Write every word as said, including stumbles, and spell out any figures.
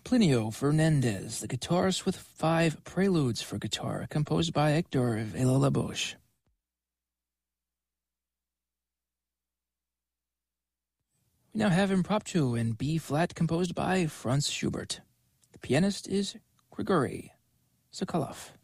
Plinio Fernandez, the guitarist with five preludes for guitar, composed by Hector Villalobos. We now have Impromptu in B-flat, composed by Franz Schubert. The pianist is Grigory Sokolov.